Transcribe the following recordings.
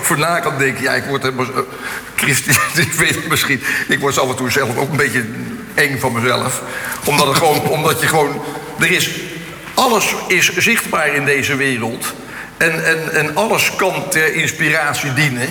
vernakeld denk ik word helemaal... Christen, die weet het misschien. Ik word af en toe zelf ook een beetje eng van mezelf. Omdat je gewoon... Alles is zichtbaar in deze wereld. En alles kan ter inspiratie dienen.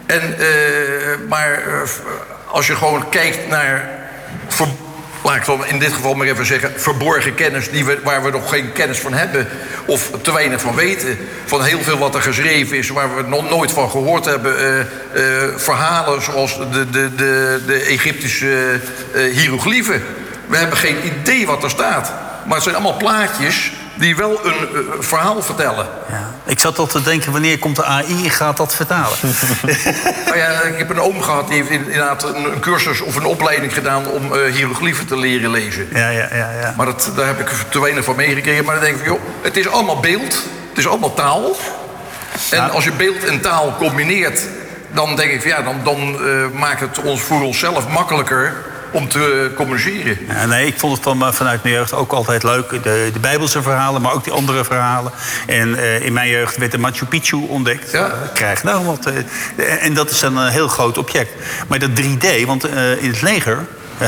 Maar als je gewoon kijkt naar... laat ik dan in dit geval maar even zeggen... verborgen kennis waar we nog geen kennis van hebben... of te weinig van weten... van heel veel wat er geschreven is... waar we nog nooit van gehoord hebben... verhalen zoals de Egyptische hieroglyphen. We hebben geen idee wat er staat. Maar het zijn allemaal plaatjes... die wel een verhaal vertellen. Ja. Ik zat al te denken, wanneer komt de AI en gaat dat vertalen? Nou ja, ik heb een oom gehad, die heeft inderdaad een cursus of een opleiding gedaan... om hieroglyphen te leren lezen. Ja. Maar daar heb ik te weinig van meegekregen. Maar dan denk ik, joh, het is allemaal beeld, het is allemaal taal. En als je beeld en taal combineert... dan denk ik, dan maakt het ons voor onszelf makkelijker... om te communiceren. Ja, nee, ik vond het vanuit mijn jeugd ook altijd leuk. De Bijbelse verhalen, maar ook die andere verhalen. En in mijn jeugd werd de Machu Picchu ontdekt. Ja. Krijg nou wat. En dat is dan een heel groot object. Maar dat 3D, want in het leger...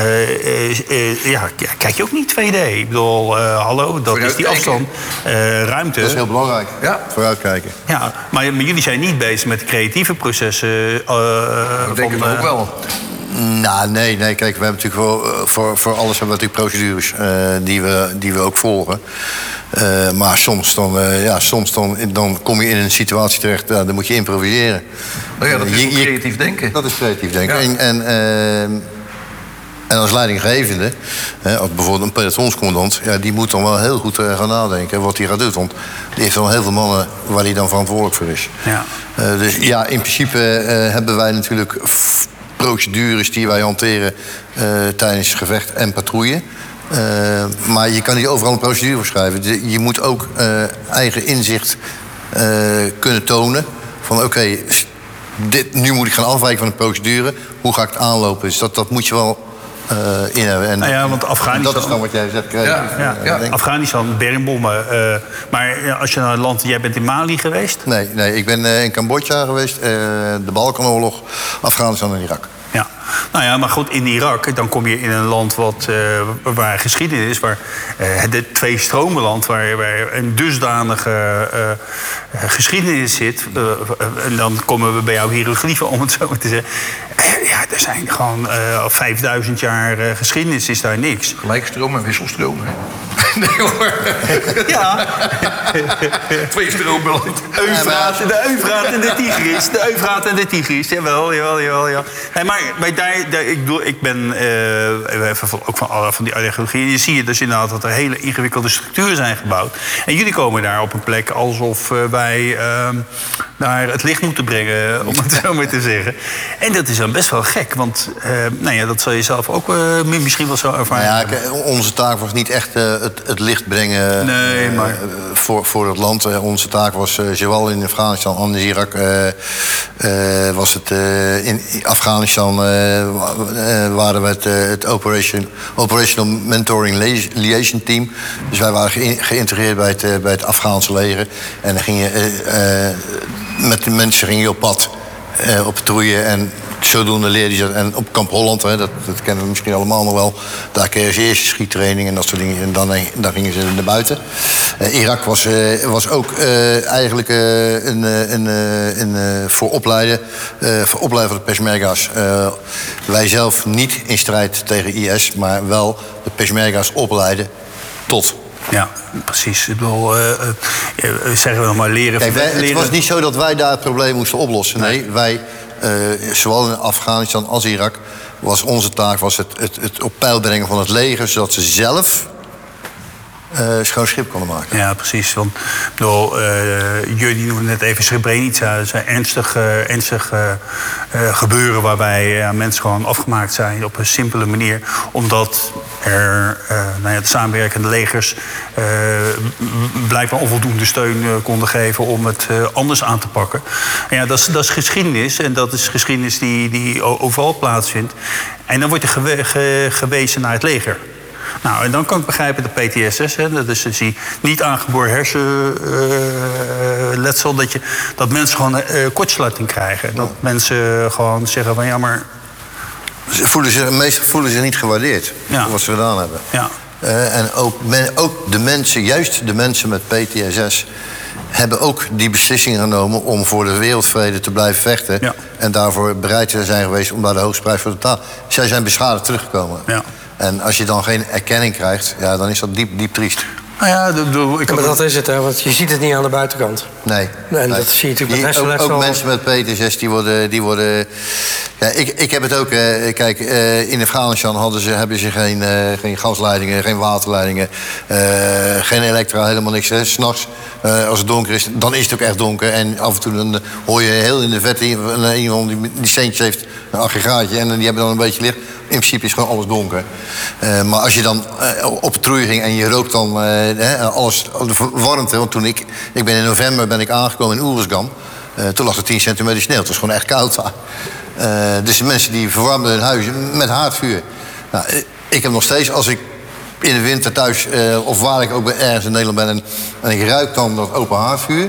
kijk je ook niet 2D. Ik bedoel, hallo, dat is die afstand. Ruimte. Dat is heel belangrijk. Ja. Vooruitkijken. Ja, maar jullie zijn niet bezig met de creatieve processen. Ik denk het ook wel. Nou, nee. Kijk, we hebben natuurlijk voor alles hebben we natuurlijk procedures die we ook volgen. Maar soms dan kom je in een situatie terecht, dan moet je improviseren. Oh ja, dat is creatief denken. Dat is creatief denken. Ja. En als leidinggevende, als bijvoorbeeld een pelotonscommandant... die moet dan wel heel goed gaan nadenken wat hij gaat doen. Want die heeft dan heel veel mannen waar hij dan verantwoordelijk voor is. Ja. Dus ja, in principe hebben wij natuurlijk... procedures die wij hanteren tijdens gevecht en patrouille. Maar je kan niet overal een procedure voor schrijven. Je moet ook eigen inzicht kunnen tonen. Van oké, nu moet ik gaan afwijken van de procedure. Hoe ga ik het aanlopen? Dus dat moet je wel in hebben. En, want Afghanistan... Dat is dan wat jij zegt. Ja. Afghanistan, bermbommen. Maar als je naar het land... Jij bent in Mali geweest? Nee, ik ben in Cambodja geweest. De Balkanoorlog, Afghanistan en Irak. Ja, nou ja, maar goed, in Irak, dan kom je in een land waar geschiedenis is, waar het twee-stromenland, waar een dusdanige geschiedenis zit. En dan komen we bij jouw hieroglyphen, om het zo maar te zeggen. Ja, er zijn gewoon 5000 jaar geschiedenis, is daar niks. Gelijkstroom en wisselstroom, hè? Nee hoor. Ja. Twee stroombeland. De Eufraat en de Tigris. De Eufraat en de Tigris. Jawel. Hey, maar ik ben ook van die archeologie. Je ziet dus inderdaad dat er hele ingewikkelde structuren zijn gebouwd. En jullie komen daar op een plek alsof wij naar het licht moeten brengen, om het zo maar te zeggen. En dat is dan best wel gek, want dat zal je zelf ook misschien wel zo ervaren. Nou ja, onze taak was niet echt het licht brengen voor het land. Onze taak was zowel in Afghanistan als in Irak. Was het in Afghanistan waren we het Operational Mentoring Liaison Team. Dus wij waren geïntegreerd bij het Afghaanse leger. En dan met de mensen ging je op pad, op patrouille. En zodoende leerde je dat. En op Kamp Holland, dat kennen we misschien allemaal nog wel. Daar kregen ze eerst schiettraining en dat soort dingen. En dan gingen ze naar buiten. Irak was ook eigenlijk voor opleiden van de Peshmerga's. Wij zelf niet in strijd tegen IS, maar wel de Peshmerga's opleiden tot. Ja, precies. Ik bedoel, zeggen we nog maar leren. Kijk, het was niet zo dat wij daar het probleem moesten oplossen. Nee, wij, zowel in Afghanistan als Irak, was onze taak het op peil brengen van het leger, zodat ze zelf schoon schip konden maken. Ja, precies. Want jullie noemen net even Srebrenica. Dat is een ernstig gebeuren waarbij mensen gewoon afgemaakt zijn op een simpele manier. Omdat er de samenwerkende legers blijkbaar onvoldoende steun konden geven om het anders aan te pakken. En ja, dat is geschiedenis. En dat is geschiedenis die overal plaatsvindt. En dan wordt er gewezen naar het leger. Nou, en dan kan ik begrijpen de PTSS, hè, dat is dus die niet aangeboren hersenletsel, dat mensen gewoon kortsluiting krijgen. Dat mensen gewoon zeggen van ja, maar... Meestal voelen ze niet gewaardeerd voor wat ze gedaan hebben. Ja. En ook de mensen, juist de mensen met PTSS... hebben ook die beslissing genomen om voor de wereldvrede te blijven vechten. Ja. En daarvoor bereid te zijn geweest om daar de hoogste prijs voor te betalen. Zij zijn beschadigd teruggekomen. Ja. En als je dan geen erkenning krijgt, ja, dan is dat diep, diep triest. Nou ja, maar dat is het, hè, want je ziet het niet aan de buitenkant. Nee. En dat zie je natuurlijk met hersenletsel. Ook mensen met PTSS, die worden... Ja, ik heb het ook... Kijk, in Afghanistan hebben ze geen gasleidingen, geen waterleidingen... geen elektra, helemaal niks. 's Nachts, als het donker is, dan is het ook echt donker. En af en toe dan hoor je heel in de verte iemand die centjes heeft, een aggregaatje... en die hebben dan een beetje licht. In principe is gewoon alles donker. Maar als je dan op patrouille ging en je rookt dan alles, de warmte... Want toen ik ben in november aangekomen in Oeruzgan. Toen lag er 10 centimeter sneeuw. Het was gewoon echt koud daar. Dus de mensen die verwarmden hun huizen met haardvuur. Nou, ik heb nog steeds, als ik in de winter thuis... of waar ik ook ergens in Nederland ben... en ik ruik dan dat open haardvuur...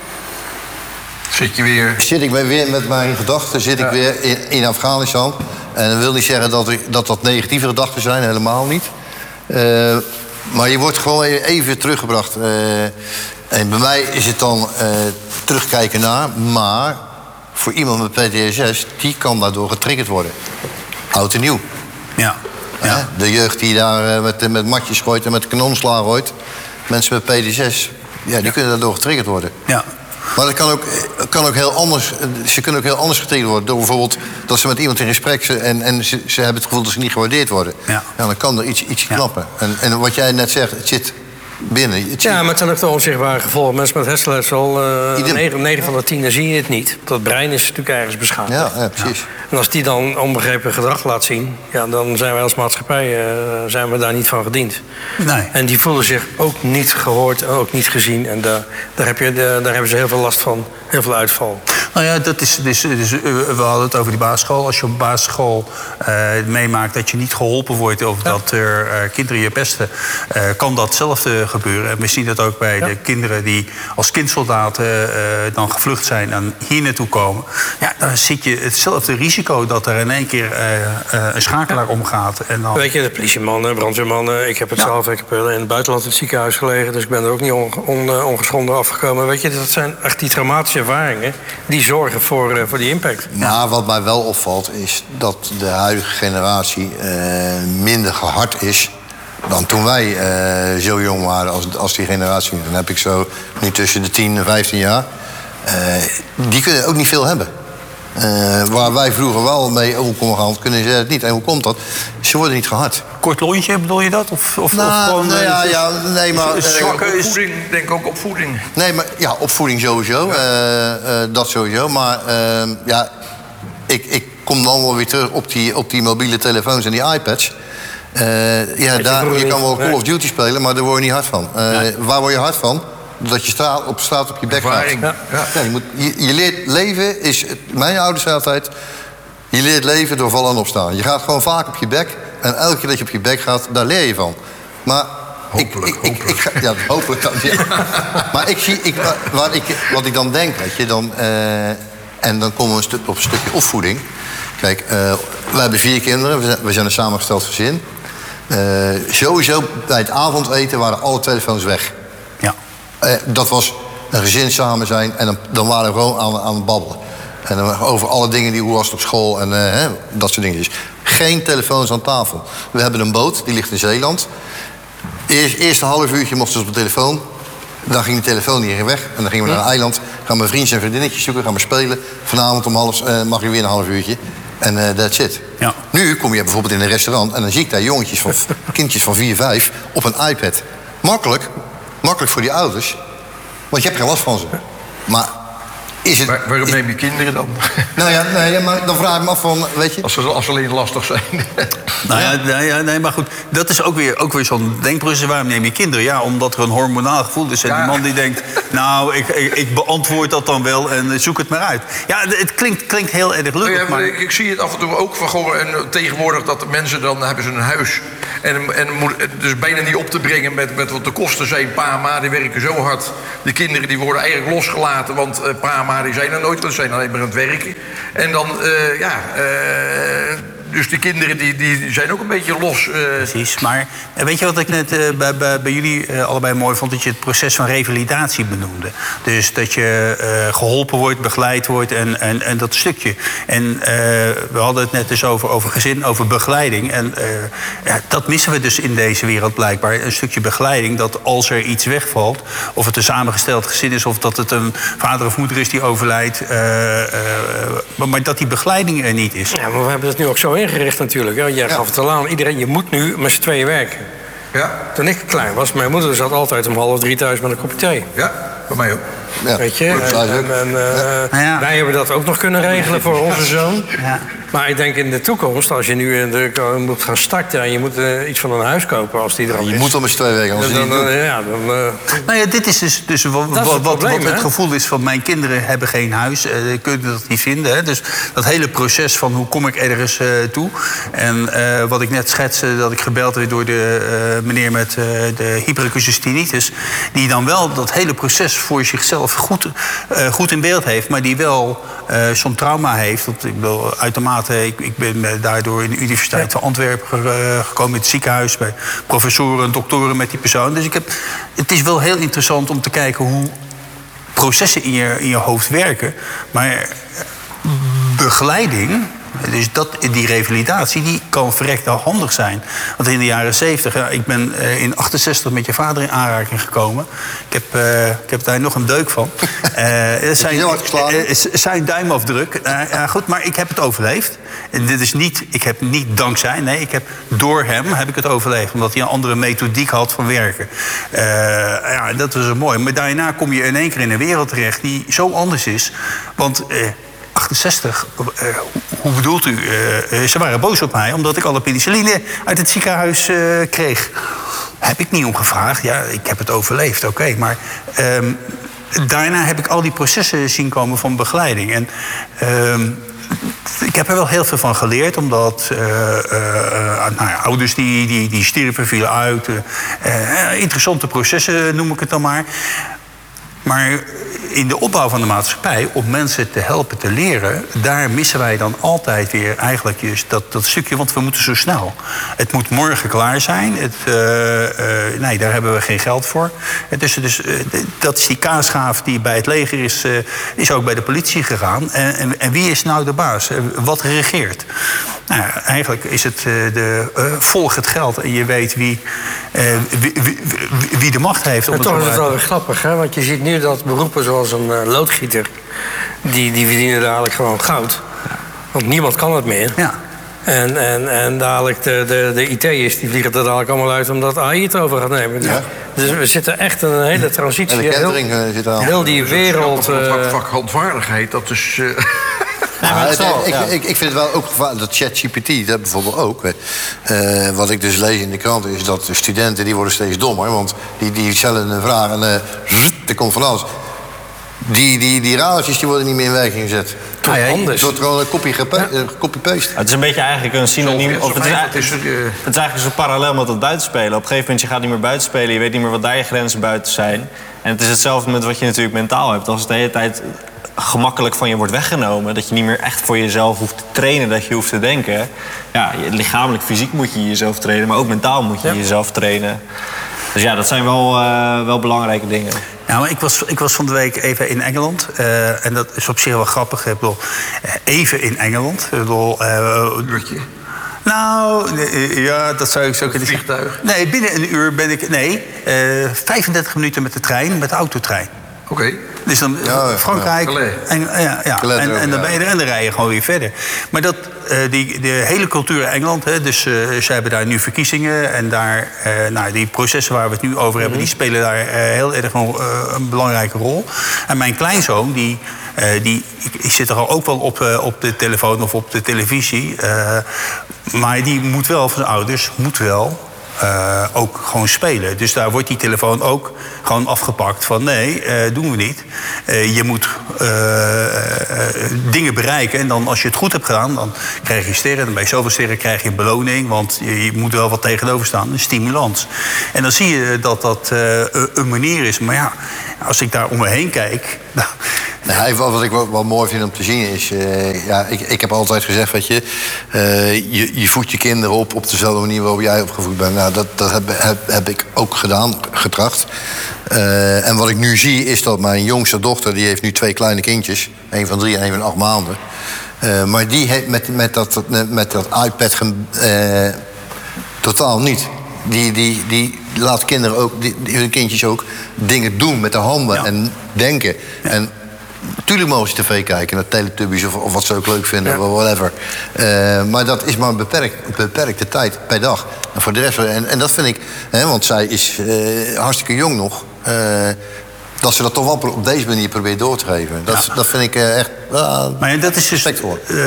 Zit ik weer met mijn gedachten weer in Afghanistan... En dat wil niet zeggen dat negatieve gedachten zijn, helemaal niet. Maar je wordt gewoon even teruggebracht. En bij mij is het dan terugkijken naar... maar voor iemand met PTSS, die kan daardoor getriggerd worden. Oud en nieuw. Ja. Ja. De jeugd die daar met matjes gooit en met kanonslagen gooit... mensen met PTSS, ja, die kunnen daardoor getriggerd worden. Ja. Maar dat kan ook heel anders. Ze kunnen ook heel anders getriggerd worden. Door bijvoorbeeld dat ze met iemand in gesprek zijn en ze hebben het gevoel dat ze niet gewaardeerd worden. Ja. Ja, dan kan er iets knappen. En wat jij net zegt, het zit binnen. Ja, maar het zijn ook de onzichtbare gevolgen. Mensen met hersenletsel, 9 van de 10 zie je het niet. Dat brein is natuurlijk ergens beschadigd. Ja, precies. Ja. En als die dan onbegrepen gedrag laat zien... Ja, dan zijn wij als maatschappij zijn we daar niet van gediend. Nee. En die voelen zich ook niet gehoord, ook niet gezien. En daar hebben ze heel veel last van, heel veel uitval. Nou ja, dat is, we hadden het over die basisschool. Als je op basisschool meemaakt dat je niet geholpen wordt... of dat er kinderen je pesten, kan datzelfde gebeuren. En we zien dat ook bij de kinderen die als kindsoldaten dan gevlucht zijn... en hier naartoe komen. Ja, dan zit je hetzelfde risico dat er in één keer een schakelaar omgaat. En dan... Weet je, de politiemannen, brandweermannen... Ik heb het zelf, ik heb in het buitenland in het ziekenhuis gelegen... dus ik ben er ook niet ongeschonden afgekomen. Weet je, dat zijn echt die traumatische ervaringen... die zorgen voor die impact. Nou, wat mij wel opvalt is dat de huidige generatie minder gehard is... dan toen wij zo jong waren als die generatie. Dan heb ik zo nu tussen de 10 en 15 jaar. Die kunnen ook niet veel hebben. Waar wij vroeger wel mee om konden gaan, kunnen ze het niet. En hoe komt dat? Ze worden niet gehard. Kort lontje, bedoel je dat? Of gewoon... Nee, maar... Opvoeding, denk ook opvoeding. Nee, maar ja, opvoeding sowieso. Dat sowieso. Maar ja, ik kom dan wel weer terug op die mobiele telefoons en die iPads. Je kan wel Call of Duty spelen, maar daar word je niet hard van. Waar word je hard van? Dat je op straat op je bek gaat. Ja. Je leert leven, mijn ouders zei altijd... je leert leven door vallen en opstaan. Je gaat gewoon vaak op je bek. En elke keer dat je op je bek gaat, daar leer je van. Maar hopelijk. Hopelijk dan. Ja. Maar wat ik dan denk, weet je, en dan komen we op een stukje opvoeding. Kijk, we hebben 4 kinderen, we zijn een samengesteld gezin. Sowieso bij het avondeten waren alle telefoons weg. Ja. Dat was een gezin samen zijn en dan waren we gewoon aan het babbelen. En dan over alle dingen, hoe was het op school en dat soort dingen. Dus geen telefoons aan tafel. We hebben een boot, die ligt in Zeeland. Eerste half uurtje mochten ze op de telefoon. Dan ging de telefoon hier weg. En dan gingen we naar een eiland. Gaan we vriendjes en vriendinnetjes zoeken, gaan we spelen. Vanavond om mag je weer een half uurtje. En that's it. Ja. Nu kom je bijvoorbeeld in een restaurant en dan zie ik daar kindjes van 4, 5 op een iPad. Makkelijk voor die ouders. Want je hebt geen last van ze. Maar is het... Waarom neem je kinderen dan? Nou ja, nee, maar dan vraag ik me af van, weet je... Als ze alleen lastig zijn. Nee, maar goed. Dat is ook weer zo'n denkproces. Waarom neem je kinderen? Ja, omdat er een hormonaal gevoel is. En die man die denkt, Nou, ik beantwoord dat dan wel en zoek het maar uit. Ja, het klinkt heel erg leuk. Ja, maar ik zie het af en toe ook van gewoon... En tegenwoordig dat de mensen dan hebben ze een huis... En dus bijna niet op te brengen met wat de kosten zijn. Pa en ma die werken zo hard. De kinderen die worden eigenlijk losgelaten... want pa en ma die zijn er nooit, want ze zijn alleen maar aan het werken. En dan, dus die kinderen die zijn ook een beetje los. Precies, maar weet je wat ik net bij jullie allebei mooi vond? Dat je het proces van revalidatie benoemde. Dus dat je geholpen wordt, begeleid wordt en dat stukje. En we hadden het net dus over gezin, over begeleiding. En dat missen we dus in deze wereld blijkbaar. Een stukje begeleiding, dat als er iets wegvalt... of het een samengesteld gezin is of dat het een vader of moeder is die overlijdt... maar dat die begeleiding er niet is. Ja, maar we hebben het nu ook zo ingericht natuurlijk. Hè? Jij gaf het al aan. Iedereen, je moet nu met z'n tweeën werken. Ja. Toen ik klein was, mijn moeder zat altijd om 2:30 thuis met een kopje thee. Ja, bij mij ook. Ja. Weet je? Wij hebben dat ook nog kunnen regelen voor onze zoon. Ja. Maar ik denk in de toekomst, als je nu moet gaan starten... en je moet iets van een huis kopen als die er al is... Je moet al met z'n tweeën werken, anders niet doen. Nou ja, dit is dus wat het gevoel is van... mijn kinderen hebben geen huis, kunnen dat niet vinden. Hè? Dus dat hele proces van hoe kom ik ergens toe... en wat ik net schetste, dat ik gebeld werd door de meneer met de hyperacustische tinnitus... die dan wel dat hele proces voor zichzelf goed in beeld heeft... maar die wel zo'n trauma heeft. Want ik bedoel, uitermate, ik ben daardoor in de Universiteit van Antwerpen gekomen... in het ziekenhuis, bij professoren en doktoren met die persoon. Dus het is wel heel interessant om te kijken hoe processen in je hoofd werken. Maar begeleiding... Dus die revalidatie, die kan verrekte handig zijn. Want in de jaren 70, ik ben in 68 met je vader in aanraking gekomen. Ik heb daar nog een deuk van. Zijn duimafdruk. Goed, maar ik heb het overleefd. En dit is niet, ik heb niet dankzij, nee, door hem heb ik het overleefd. Omdat hij een andere methodiek had van werken. Dat was mooi. Maar daarna kom je in één keer in een wereld terecht die zo anders is. Want... 68, hoe bedoelt u? Ze waren boos op mij omdat ik alle penicilline uit het ziekenhuis kreeg. Heb ik niet om gevraagd. Ja, ik heb het overleefd, oké. Maar daarna heb ik al die processen zien komen van begeleiding. En ik heb er wel heel veel van geleerd, omdat ouders die stierven, vielen uit. Interessante processen noem ik het dan maar. Maar in de opbouw van de maatschappij, om mensen te helpen te leren... daar missen wij dan altijd weer eigenlijk dat stukje, want we moeten zo snel. Het moet morgen klaar zijn. Nee, daar hebben we geen geld voor. Dus dat is die kaasschaaf die bij het leger is ook bij de politie gegaan. En wie is nou de baas? Wat regeert? Nou, eigenlijk is het volg het geld en je weet wie de macht heeft. En toch is het wel weer grappig, hè? Want je ziet nu dat beroepen zoals een loodgieter... die verdienen dadelijk gewoon goud. Want niemand kan het meer. Ja. En dadelijk de IT'ers die vliegen er dadelijk allemaal uit... omdat AI het over gaat nemen. Ja. Dus we zitten echt in een hele transitie. En de catering zit er al. Heel die wereld... Vak handvaardigheid, dat is... Ik vind het wel ook gevaarlijk, dat ChatGPT, dat bijvoorbeeld ook. Wat ik dus lees in de krant is dat de studenten die worden steeds dommer. Want die stellen een vraag en er komt van alles. Die radertjes die worden niet meer in werking gezet. Anders. Het wordt gewoon een copy-paste. Het is een beetje eigenlijk een synoniem. Of het is eigenlijk zo parallel met het buitenspelen. Op een gegeven moment je gaat niet meer buitenspelen. Je weet niet meer wat daar je grenzen buiten zijn. En het is hetzelfde met wat je natuurlijk mentaal hebt. Als het de hele tijd gemakkelijk van je wordt weggenomen... dat je niet meer echt voor jezelf hoeft te trainen, dat je hoeft te denken. Ja, lichamelijk, fysiek moet je jezelf trainen... maar ook mentaal moet je jezelf trainen. Dus ja, dat zijn wel belangrijke dingen. Ja, maar ik was van de week even in Engeland. En dat is op zich wel grappig. Ik bedoel, even in Engeland. Een uurtje? Nou, ja, dat zou ik zo kunnen zeggen. Vliegtuig? Nee, binnen een uur ben ik... 35 minuten met de trein, met de autotrein. Oké. Dus dan Frankrijk en dan ben je er en dan rij je gewoon weer verder. Maar de hele cultuur in Engeland, dus ze hebben daar nu verkiezingen en daar, die processen waar we het nu over hebben, die spelen daar heel erg een belangrijke rol. En mijn kleinzoon, die zit er al ook wel op de telefoon of op de televisie, maar die moet wel van zijn ouders ook gewoon spelen. Dus daar wordt die telefoon ook gewoon afgepakt van nee, doen we niet. Je moet dingen bereiken en dan als je het goed hebt gedaan, dan krijg je sterren. En bij zoveel sterren krijg je een beloning, want je moet wel wat tegenover staan, een stimulans. En dan zie je dat dat een manier is. Maar ja, als ik daar om me heen kijk... Nou, wat ik wel mooi vind om te zien is... ik heb altijd gezegd, weet je... je voedt je kinderen op dezelfde manier waarop jij opgevoed bent. Nou, dat heb ik ook gedaan, getracht. En wat ik nu zie is dat mijn jongste dochter... die heeft nu 2 kleine kindjes. 1 van 3 en 1 van 8 maanden. Maar die heeft met dat iPad totaal niet. Die laat kinderen ook, hun kindjes ook dingen doen met de handen en denken. En natuurlijk mogen ze tv kijken, naar Teletubbies of wat ze ook leuk vinden, whatever. Maar dat is maar een beperkte tijd per dag. En voor de rest, en dat vind ik, want zij is hartstikke jong nog. Dat ze dat toch wel op deze manier probeert door te geven. Dat vind ik echt maar dat is dus,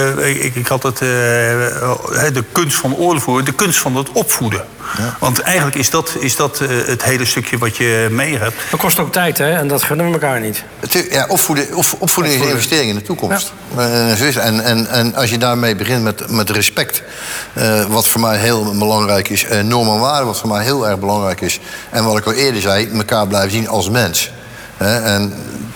ik had het, de kunst van oorlog voeren, de kunst van het opvoeden. Ja. Want eigenlijk is dat het hele stukje wat je mee hebt. Dat kost ook tijd, hè? En dat gunnen we elkaar niet. Ja, opvoeding is een investering in de toekomst. Ja. En als je daarmee begint met respect... wat voor mij heel belangrijk is... normen en waarden, wat voor mij heel erg belangrijk is... en wat ik al eerder zei, elkaar blijven zien als mens. En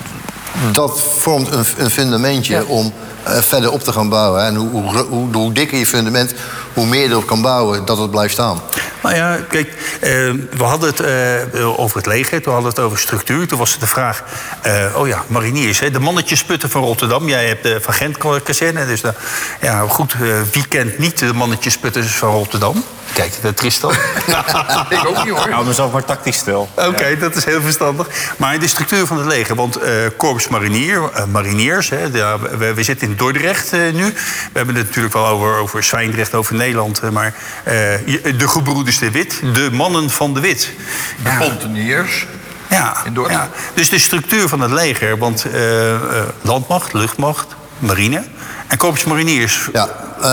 dat vormt een fundamentje om verder op te gaan bouwen. En hoe dikker je fundament, hoe meer je erop kan bouwen, dat het blijft staan. Nou ja, kijk, we hadden het over het leger, toen hadden we het over structuur. Toen was het de vraag, mariniers, de mannetjesputten van Rotterdam. Jij hebt de Van Gent-kazerne, dus goed, wie kent niet de mannetjesputten van Rotterdam? Kijk, dat Tristan. Ik ook niet hoor. Ik hou mezelf maar tactisch stil. Oké, dat is heel verstandig. Maar de structuur van het leger, want korps mariniers, we zitten in Dordrecht nu. We hebben het natuurlijk wel over Zwijndrecht, over Nederland. Maar de gebroeders de Wit, de mannen van de Wit. De ponteniers. In Dordrecht. Ja, dus de structuur van het leger, want landmacht, luchtmacht, marine en korps mariniers. Ja.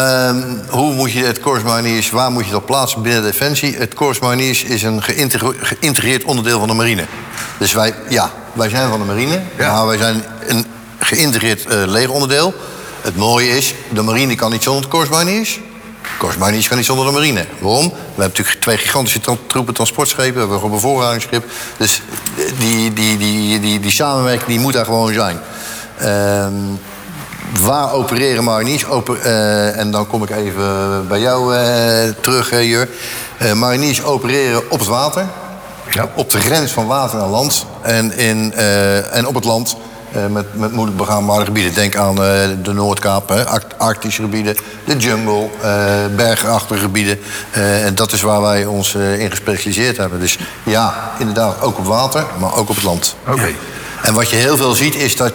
Hoe moet je het korps mariniers, waar moet je dat plaatsen binnen Defensie? Het korps mariniers is een geïntegreerd onderdeel van de marine. Dus wij zijn van de marine, maar wij zijn een geïntegreerd legeronderdeel. Het mooie is, de marine kan niet zonder het korps mariniers. Het korps mariniers kan niet zonder de marine. Waarom? We hebben natuurlijk 2 gigantische troepen transportschepen, we hebben een bevoorradingsschip. Dus die samenwerking die moet daar gewoon zijn. Waar opereren mariniers? En dan kom ik even bij jou terug, Jur. Mariniers opereren op het water. Ja. Op de grens van water en land. En op het land met moeilijk begaanbare gebieden. Denk aan de Noordkaap, Arctische gebieden, de jungle, bergachtige gebieden. En dat is waar wij ons in gespecialiseerd hebben. Dus ja, inderdaad, ook op water, maar ook op het land. Oké. Ja. En wat je heel veel ziet is dat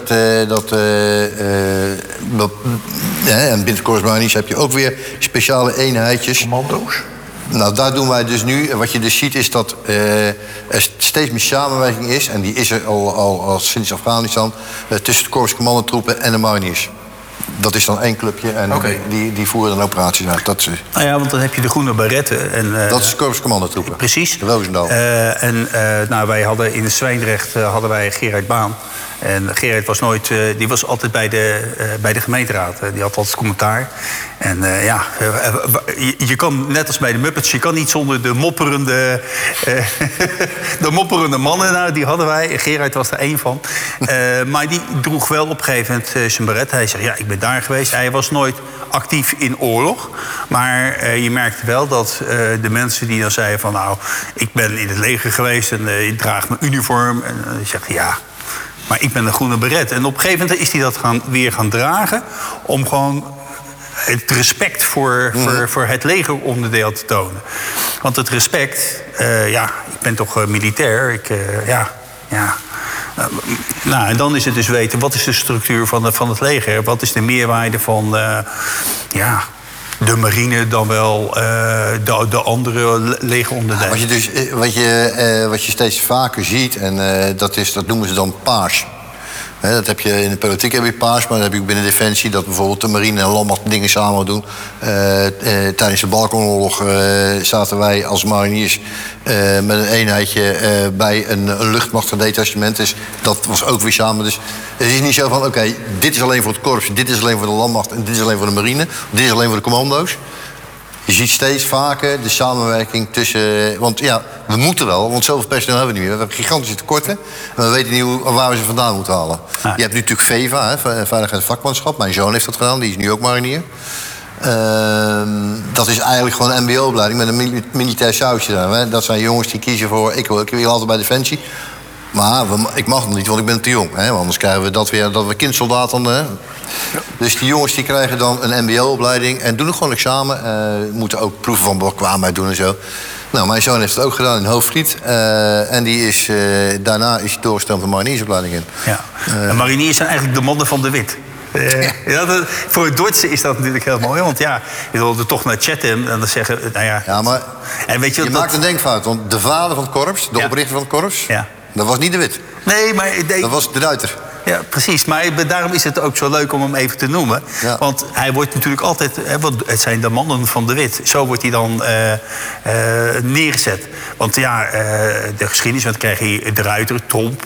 en binnen korps mariniers heb je ook weer speciale eenheidjes. Commando's? Nou, daar doen wij dus nu. Wat je dus ziet is dat er steeds meer samenwerking is. En die is er al sinds Afghanistan. Tussen de korpscommandotroepen en de mariniers. Dat is dan 1 clubje en die voeren dan operaties uit. Nou ja, want dan heb je de groene baretten. Dat is de korpscommandotroepen. Precies. De Roosendaal. Wij hadden in Zwijndrecht Gerard Baan. En Gerard was nooit, die was altijd bij de gemeenteraad. Die had altijd commentaar. En je kan, net als bij de Muppets, je kan niet zonder de mopperende mannen. Nou, die hadden wij. Gerard was er 1 van. Maar die droeg wel op een gegeven moment zijn beret. Hij zegt, ik ben daar geweest. Hij was nooit actief in oorlog. Maar je merkte wel dat de mensen die dan zeiden van... nou, ik ben in het leger geweest en ik draag mijn uniform. En die zegt, maar ik ben een groene beret. En op een gegeven moment is hij dat weer gaan dragen... om gewoon het respect voor het legeronderdeel te tonen. Want het respect... ik ben toch militair. En dan is het dus weten... wat is de structuur van het leger? Wat is de meerwaarde van... de marine dan wel de andere legeronderdelen. Wat je steeds vaker ziet, en dat noemen ze dan paars. Dat heb je in de politiek heb je paars, maar dat heb je ook binnen Defensie. Dat bijvoorbeeld de marine en landmacht dingen samen doen. Tijdens de Balkanoorlog zaten wij als mariniers met een eenheidje bij een luchtmachtdetachement. Dus dat was ook weer samen. Dus het is niet zo van, oké, dit is alleen voor het korps, dit is alleen voor de landmacht en dit is alleen voor de marine. Dit is alleen voor de commando's. Je ziet steeds vaker de samenwerking tussen... Want ja, we moeten wel, want zoveel personeel hebben we niet meer. We hebben gigantische tekorten. En we weten niet waar we ze vandaan moeten halen. Ja. Je hebt nu natuurlijk VEVA, Veiligheid en Vakmanschap. Mijn zoon heeft dat gedaan, die is nu ook marinier. Dat is eigenlijk gewoon een mbo-opleiding met een militair sausje daar. Dat zijn jongens die kiezen voor... Ik wil altijd bij Defensie. Maar ik mag nog niet, want ik ben te jong. Hè? Want anders krijgen we dat weer, dat we kindsoldaten... Ja. Dus die jongens die krijgen dan een mbo-opleiding en doen het gewoon examen. Moeten ook proeven van bekwaamheid doen en zo. Nou, mijn zoon heeft het ook gedaan in Hoofdvliet. En die is, daarna is hij doorgestroomd de mariniersopleiding in. Ja. En mariniers zijn eigenlijk de mannen van de wit. Voor het Duitse is dat natuurlijk heel mooi. Want ja, je wilde toch naar chatten en dan zeggen... Nou ja, ja, maar en weet je maakt een denkfout. Want de vader van het korps, de oprichter van het korps... Ja. Dat was niet de wit. Nee, maar... Dat was de Ruiter. Ja, precies. Maar daarom is het ook zo leuk om hem even te noemen. Ja. Want hij wordt natuurlijk altijd... Het zijn de mannen van de wit. Zo wordt hij dan neergezet. Want ja, de geschiedenis... Want dan krijg je de Ruiter, Tromp.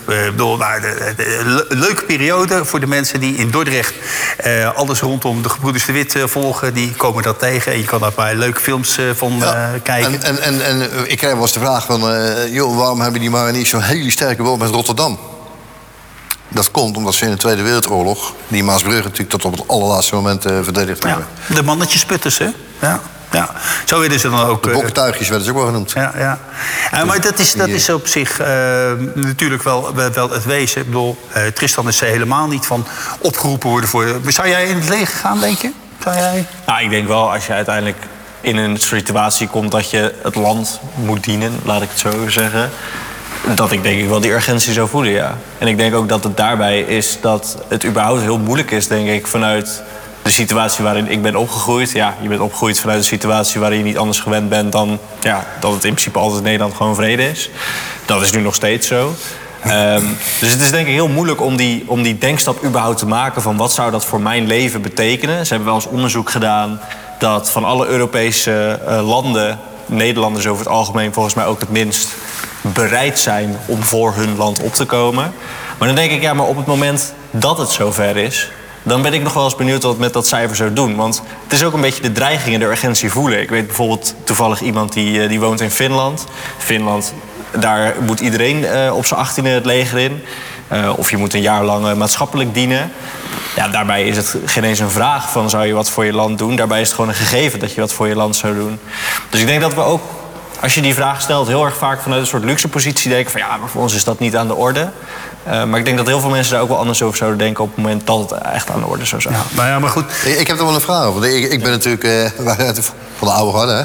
Leuke periode voor de mensen die in Dordrecht... alles rondom de gebroeders de Wit volgen. Die komen dat tegen. En je kan daar maar leuke films van kijken. En ik krijg wel eens de vraag van... joh, waarom hebben die mariniers zo'n hele sterke band met Rotterdam? Dat komt omdat ze in de Tweede Wereldoorlog... die Maasbrugge natuurlijk tot op het allerlaatste moment verdedigd hebben. Ja, de mannetjesputters, hè? Ja. Ja, zo werden ze dan ook... De bokkentuigjes werden ze ook wel genoemd. Ja. Maar dat is op zich natuurlijk wel het wezen. Ik bedoel, Tristan is helemaal niet van opgeroepen worden voor... Zou jij in het leger gaan, denk je? Zou jij... Nou, ik denk wel, als je uiteindelijk in een situatie komt... dat je het land moet dienen, laat ik het zo zeggen... dat ik denk ik wel die urgentie zou voelen, ja. En ik denk ook dat het daarbij is dat het überhaupt heel moeilijk is, denk ik... vanuit de situatie waarin ik ben opgegroeid. Ja, je bent opgegroeid vanuit een situatie waarin je niet anders gewend bent... dan ja, dat het in principe altijd in Nederland gewoon vrede is. Dat is nu nog steeds zo. Dus het is denk ik heel moeilijk om die denkstap überhaupt te maken... van wat zou dat voor mijn leven betekenen. Ze hebben wel eens onderzoek gedaan dat van alle Europese landen... Nederlanders over het algemeen volgens mij ook het minst bereid zijn om voor hun land op te komen. Maar dan denk ik, ja, maar op het moment dat het zover is... dan ben ik nog wel eens benieuwd wat het met dat cijfer zou doen. Want het is ook een beetje de dreiging en de urgentie voelen. Ik weet bijvoorbeeld toevallig iemand die woont in Finland. Finland, daar moet iedereen op zijn 18e het leger in. Of je moet een jaar lang maatschappelijk dienen. Ja, daarbij is het geen eens een vraag van zou je wat voor je land doen. Daarbij is het gewoon een gegeven dat je wat voor je land zou doen. Dus ik denk dat we ook, als je die vraag stelt... heel erg vaak vanuit een soort luxe positie denken van... ja, maar voor ons is dat niet aan de orde. Maar ik denk dat heel veel mensen daar ook wel anders over zouden denken... op het moment dat het echt aan de orde zou zijn. Ja, maar goed. Ik heb er wel een vraag over. Ik ben natuurlijk van de oude garde, hè?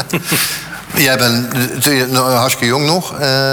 Jij bent natuurlijk hartstikke jong nog.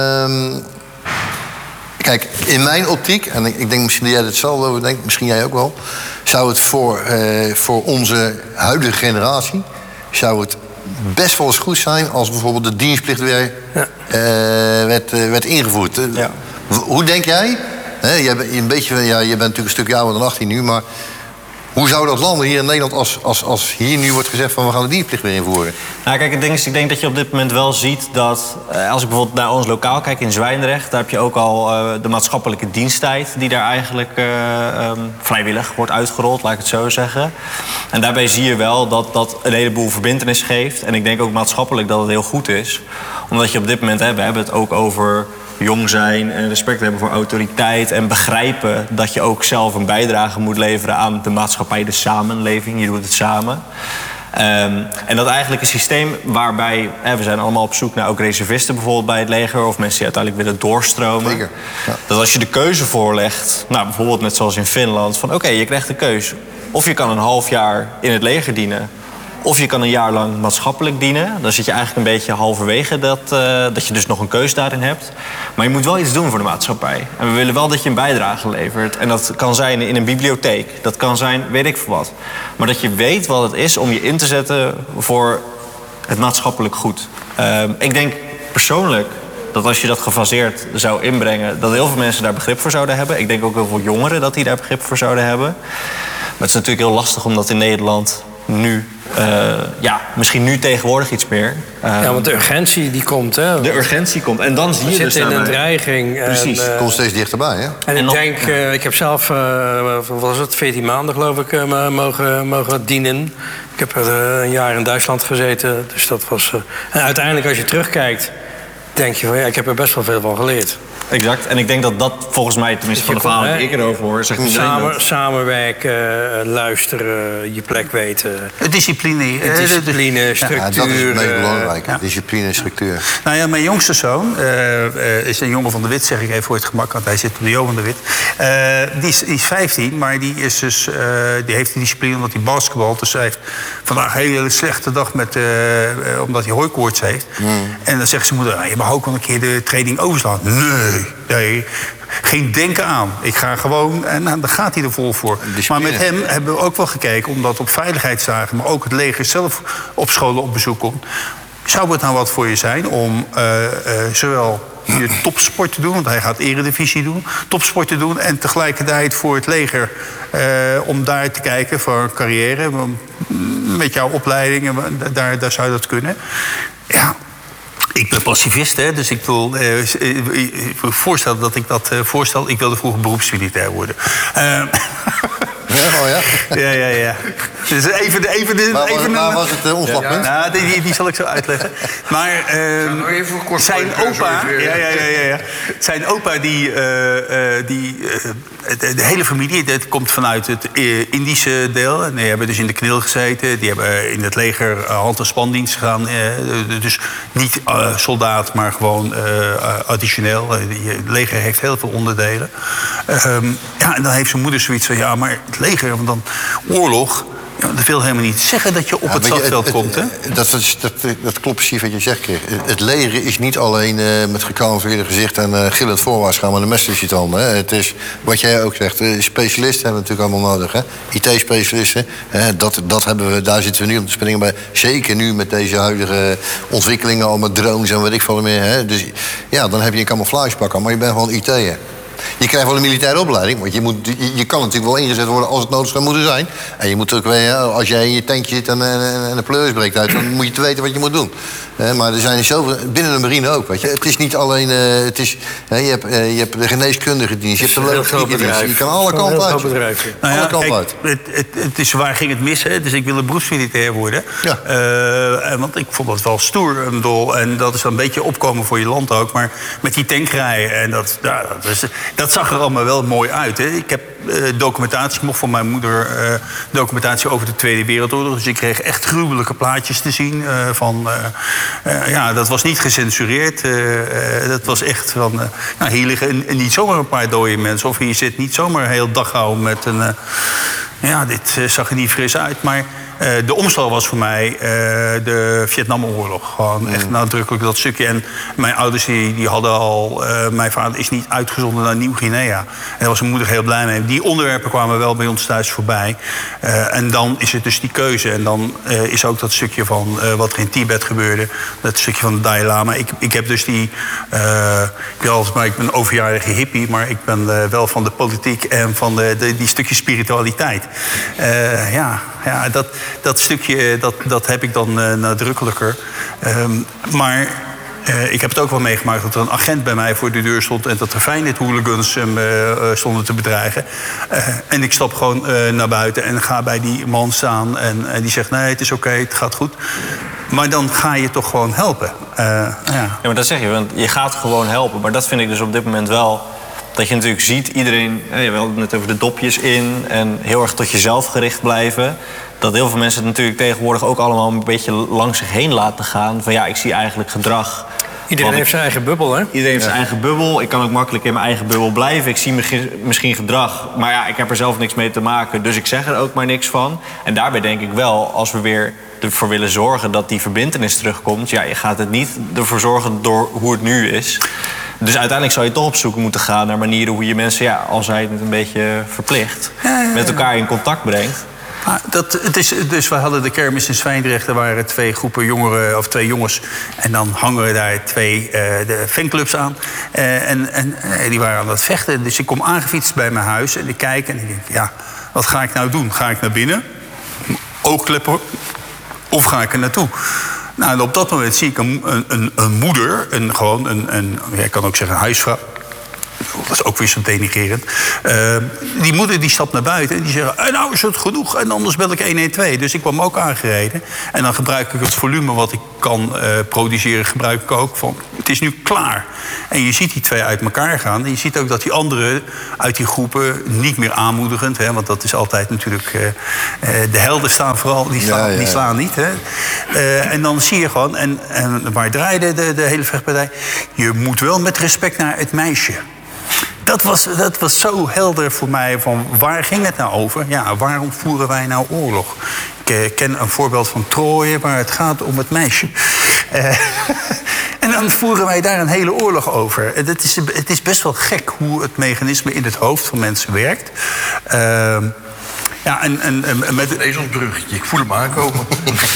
Kijk, in mijn optiek, en ik denk misschien dat jij hetzelfde over denkt... misschien jij ook wel... zou het voor onze huidige generatie... zou het best wel eens goed zijn... als bijvoorbeeld de dienstplicht weer werd ingevoerd. Ja. Hoe denk jij? Je bent natuurlijk een stukje ouder dan 18 nu... maar hoe zou dat landen hier in Nederland als hier nu wordt gezegd... van we gaan de dienstplicht weer invoeren? Nou kijk, het ding is, ik denk dat je op dit moment wel ziet dat... als ik bijvoorbeeld naar ons lokaal kijk in Zwijndrecht... daar heb je ook al de maatschappelijke diensttijd... die daar eigenlijk vrijwillig wordt uitgerold, laat ik het zo zeggen. En daarbij zie je wel dat dat een heleboel verbintenis geeft. En ik denk ook maatschappelijk dat het heel goed is. Omdat je op dit moment, we hebben het ook over... jong zijn en respect hebben voor autoriteit... en begrijpen dat je ook zelf een bijdrage moet leveren aan de maatschappij, de samenleving. Je doet het samen. En dat eigenlijk een systeem waarbij... we zijn allemaal op zoek naar ook reservisten bijvoorbeeld bij het leger... of mensen die uiteindelijk willen doorstromen. Zeker. Ja. Dat als je de keuze voorlegt, nou, bijvoorbeeld net zoals in Finland... van oké, je krijgt de keuze. Of je kan een half jaar in het leger dienen... of je kan een jaar lang maatschappelijk dienen. Dan zit je eigenlijk een beetje halverwege dat je dus nog een keus daarin hebt. Maar je moet wel iets doen voor de maatschappij. En we willen wel dat je een bijdrage levert. En dat kan zijn in een bibliotheek. Dat kan zijn, weet ik veel wat. Maar dat je weet wat het is om je in te zetten voor het maatschappelijk goed. Ik denk persoonlijk dat als je dat gefaseerd zou inbrengen, dat heel veel mensen daar begrip voor zouden hebben. Ik denk ook heel veel jongeren dat die daar begrip voor zouden hebben. Maar het is natuurlijk heel lastig om dat in Nederland nu, misschien nu tegenwoordig iets meer. Want de urgentie die komt, hè? De urgentie komt. En dan zie je dus in een dreiging. Precies, het komt steeds dichterbij, hè? En ik denk, ik heb zelf, 14 maanden geloof ik, mogen dienen. Ik heb een jaar in Duitsland gezeten, dus dat was... en uiteindelijk als je terugkijkt, denk je van ik heb er best wel veel van geleerd. Exact. En ik denk dat dat volgens mij, tenminste van de verhalen die ik erover hoor, zegt samenwerken, luisteren, je plek weten. Discipline, structuur. Ja, dat is het meest belangrijke. Discipline en structuur. Nou ja, mijn jongste zoon is een jongen van de Wit, zeg ik even voor het gemak, want hij zit op de Jo van de Wit. Die is 15, maar die heeft de discipline omdat hij basketbalt. Dus hij heeft vandaag een hele slechte dag omdat hij hooikoorts heeft. En dan zegt zijn moeder, je mag ook wel een keer de training overslaan. Nee, geen denken aan. Ik ga gewoon, en dan gaat hij er vol voor. Maar met hem hebben we ook wel gekeken, omdat op veiligheidsdagen, maar ook het leger zelf op scholen op bezoek komt. Zou het nou wat voor je zijn om zowel je topsport te doen, want hij gaat eredivisie doen, topsport te doen en tegelijkertijd voor het leger om daar te kijken voor een carrière, met jouw opleiding, daar zou dat kunnen. Ja. Ik ben pacifist, hè, dus ik wil voorstellen dat ik dat voorstel. Ik wilde vroeger beroepsmilitair worden. Ja. Dus Waar was het omslagpunt? Nou, die zal ik zo uitleggen. Maar zijn opa... Zijn opa, de hele familie, dat komt vanuit het Indische deel. En die hebben dus in de KNIL gezeten. Die hebben in het leger hand- en spandienst gedaan. Dus niet soldaat, maar gewoon additioneel. Het leger heeft heel veel onderdelen. En dan heeft zijn moeder zoiets van... maar het leger, want dan oorlog... dat wil helemaal niet zeggen dat je op het slagveld komt, hè? Dat klopt precies wat je zegt, Keer. Het leger is niet alleen met gekalmeerde gezicht en gillend voorwaarts gaan met een mes tussen je tanden. Het is, wat jij ook zegt, specialisten hebben we natuurlijk allemaal nodig. IT-specialisten, dat hebben we, daar zitten we nu om te springen bij. Zeker nu met deze huidige ontwikkelingen, al met drones en weet ik veel meer. Hè? Dus ja, dan heb je een camouflagepak aan, maar je bent gewoon IT'er. Je krijgt wel een militaire opleiding, want je kan natuurlijk wel ingezet worden als het nodig zou moeten zijn. En je moet ook weer, als jij in je tankje zit en de pleuris breekt uit, dan moet je te weten wat je moet doen. Maar er zijn er zoveel, binnen de marine ook, weet je. Het is niet alleen, je hebt de geneeskundige dienst, je hebt de logistieke dienst. Je kan alle kanten uit. Alle kanten uit. Het is waar ging het mis, hè? Dus ik wilde beroepsmilitair worden. Ja. Want ik vond dat wel stoer, een doel. En dat is een beetje opkomen voor je land ook. Maar met die tankrijen, en dat zag er allemaal wel mooi uit. Hè? Ik heb documentatie, ik mocht van mijn moeder documentatie over de Tweede Wereldoorlog. Dus ik kreeg echt gruwelijke plaatjes te zien dat was niet gecensureerd. Dat was echt van... hier liggen niet zomaar een paar dode mensen. Of hier zit niet zomaar een heel daghouden met een... dit zag er niet fris uit. Maar de omslag was voor mij de Vietnamoorlog. Gewoon echt nadrukkelijk dat stukje. En mijn ouders die hadden al... mijn vader is niet uitgezonden naar Nieuw-Guinea. En daar was mijn moeder heel blij mee. Die onderwerpen kwamen wel bij ons thuis voorbij. En dan is het dus die keuze. En dan is ook dat stukje van wat er in Tibet gebeurde. Dat stukje van de Dalai Lama. Ik heb dus die... ik ben een overjarige hippie. Maar ik ben wel van de politiek en van die stukje spiritualiteit. Dat stukje, dat heb ik dan nadrukkelijker. Maar ik heb het ook wel meegemaakt dat er een agent bij mij voor de deur stond... en dat er Feyenoord-hooligans hem stonden te bedreigen. En ik stap gewoon naar buiten en ga bij die man staan. En die zegt, nee, het is oké, het gaat goed. Maar dan ga je toch gewoon helpen. Ja, maar dat zeg je, want je gaat gewoon helpen. Maar dat vind ik dus op dit moment wel... dat je natuurlijk ziet, iedereen... we hadden het net over de dopjes in... en heel erg tot jezelf gericht blijven... dat heel veel mensen het natuurlijk tegenwoordig ook allemaal... een beetje langs zich heen laten gaan. Van ik zie eigenlijk gedrag... Iedereen heeft zijn eigen bubbel, hè? Iedereen heeft zijn eigen bubbel. Ik kan ook makkelijk in mijn eigen bubbel blijven. Ik zie misschien gedrag, maar ik heb er zelf niks mee te maken. Dus ik zeg er ook maar niks van. En daarbij denk ik wel, als we weer ervoor willen zorgen... dat die verbintenis terugkomt... je gaat het niet ervoor zorgen door hoe het nu is... Dus uiteindelijk zou je toch op zoek moeten gaan naar manieren hoe je mensen, al zij het een beetje verplicht, met elkaar in contact brengt. Dus we hadden de kermis in Zwijndrecht. Er waren 2 groepen jongeren, of 2 jongens. En dan hangen daar 2 de fanclubs aan. En die waren aan het vechten. Dus ik kom aangefietst bij mijn huis en ik kijk en ik denk, ja, wat ga ik nou doen? Ga ik naar binnen, oogkleppen, of ga ik er naartoe? Nou, en op dat moment zie ik een moeder, ik kan ook zeggen een huisvrouw. Dat is ook weer zo denigrerend. Die moeder die stapt naar buiten en die zegt, nou is het genoeg en anders bel ik 112. Dus ik kwam ook aangereden. En dan gebruik ik het volume wat ik kan produceren, gebruik ik ook van, het is nu klaar. En je ziet die 2 uit elkaar gaan. En je ziet ook dat die anderen uit die groepen niet meer aanmoedigend, hè, want dat is altijd natuurlijk, de helden staan vooral, die slaan niet. Hè. En dan zie je gewoon, en waar draaide de hele vechtpartij? Je moet wel met respect naar het meisje. Dat was zo helder voor mij, van waar ging het nou over? Ja, waarom voeren wij nou oorlog? Ik ken een voorbeeld van Troje, waar het gaat om het meisje. En dan voeren wij daar een hele oorlog over. Het is best wel gek hoe het mechanisme in het hoofd van mensen werkt. Ja, en met een ezelsbruggetje, ik voel hem aankomen.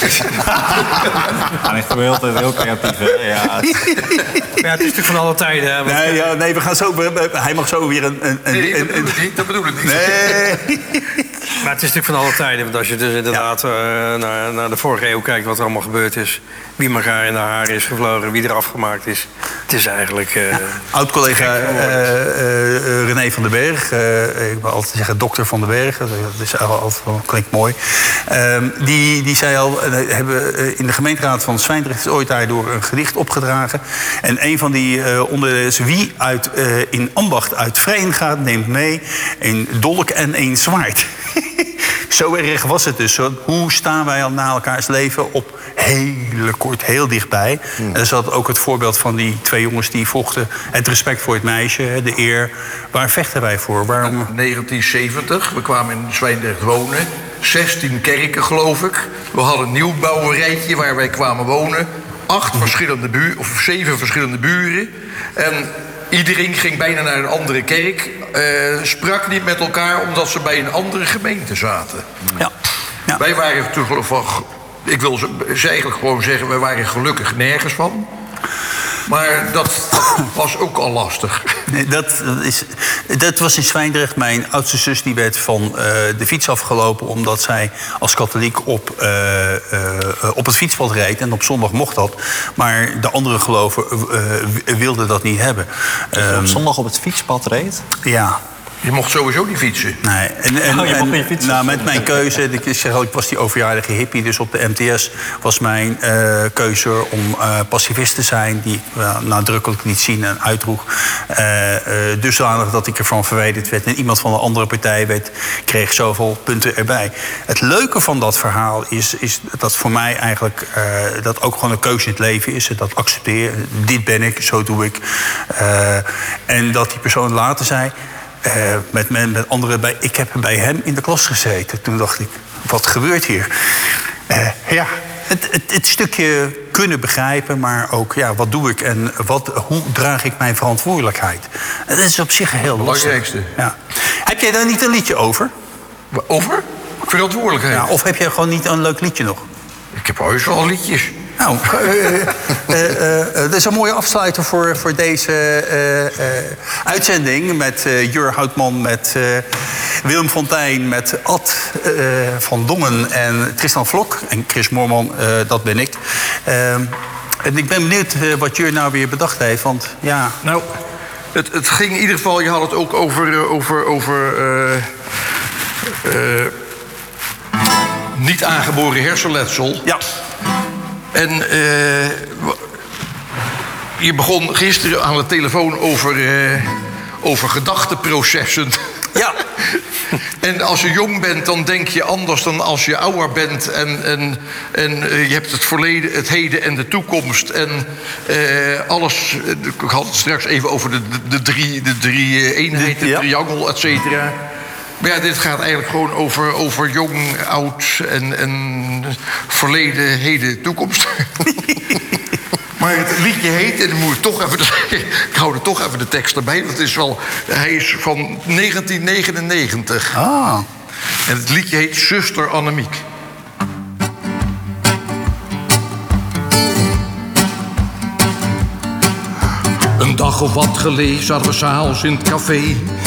Hij is heel creatief, hè? Ja, het is natuurlijk van alle tijden. Hè, nee, we gaan zo. Hij mag zo weer dat bedoel ik niet. Nee. Maar het is natuurlijk van alle tijden. Want als je dus inderdaad naar de vorige eeuw kijkt wat er allemaal gebeurd is. Wie elkaar in de haren is gevlogen, wie er afgemaakt is. Het is eigenlijk... Oud-collega René van den Berg. Ik wil altijd zeggen dokter van den Berg. Dat is altijd wel, klinkt mooi. Die zei al, hebben in de gemeenteraad van Zwijndrecht is ooit daardoor een gedicht opgedragen. En een van die onderdelen is: wie in ambacht uit vrijen gaat, neemt mee een dolk en een zwaard. Zo erg was het dus. Hoe staan wij al na elkaars leven op hele kort, heel dichtbij. En er zat ook het voorbeeld van die 2 jongens die vochten. Het respect voor het meisje, de eer. Waar vechten wij voor? Waarom? 1970, we kwamen in Zwijndrecht wonen. 16 kerken, geloof ik. We hadden een nieuwbouwerijtje waar wij kwamen wonen. 7 verschillende buren. En iedereen ging bijna naar een andere kerk. Sprak niet met elkaar omdat ze bij een andere gemeente zaten. Ja. Wij waren toen van... Ik wil ze eigenlijk gewoon zeggen, wij waren gelukkig nergens van. Maar dat was ook al lastig. Nee, dat was in Zwijndrecht. Mijn oudste zus die werd van de fiets afgelopen omdat zij als katholiek op het fietspad reed. En op zondag mocht dat. Maar de andere geloven wilden dat niet hebben. Op zondag op het fietspad reed? Ja. Je mocht sowieso niet fietsen. Nee. Met mijn keuze, ik was die overjarige hippie, dus op de MTS was mijn keuze om pacifist te zijn, die ik nadrukkelijk niet zien en uitdroeg. Dusdanig dat ik ervan verwijderd werd en iemand van een andere partij kreeg zoveel punten erbij. Het leuke van dat verhaal is dat voor mij eigenlijk dat ook gewoon een keuze in het leven is. Dat accepteer, dit ben ik, zo doe ik. En dat die persoon later zei, met anderen bij. Ik heb bij hem in de klas gezeten. Toen dacht ik, wat gebeurt hier? Het stukje kunnen begrijpen, maar ook, wat doe ik en hoe draag ik mijn verantwoordelijkheid? Dat is op zich heel lastig. Belangrijkste. Ja. Heb jij daar niet een liedje over? Over? Verantwoordelijkheid? Ja, of heb jij gewoon niet een leuk liedje nog? Ik heb heus wel liedjes. Nou, dat is een mooie afsluiter voor deze uitzending. Met Jur Houtman, met Willem Fontijn, met Ad van Dongen en Tristan Vlok. En Chris Moorman, dat ben ik. En ik ben benieuwd wat Jur nou weer bedacht heeft, want ja... Nou, het ging in ieder geval, je had het ook over niet aangeboren hersenletsel. Ja. En je begon gisteren aan de telefoon over gedachteprocessen. Ja. En als je jong bent, dan denk je anders dan als je ouder bent. En je hebt het verleden, het heden en de toekomst. En alles. Ik had het straks even over de drie eenheden, het triangel, et cetera. Maar ja, dit gaat eigenlijk gewoon over jong, oud en verleden, heden, toekomst. Maar het liedje heet, en dan moet ik toch even ik hou er toch even de tekst erbij. Hij is van 1999. Ah. En het liedje heet Zuster Annemiek. Een dag of wat geleden zaten we s'avonds in het café.